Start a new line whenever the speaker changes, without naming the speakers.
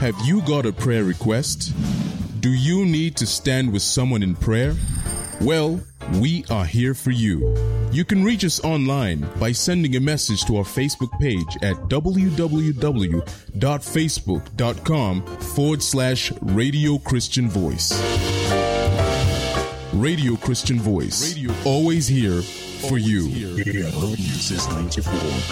Have you got a prayer request? Do you need to stand with someone in prayer? Well, we are here for you. You can reach us online by sending a message to our Facebook page at www.facebook.com/Radio Christian Voice. Radio Christian Voice. Always here for you.
Since 94.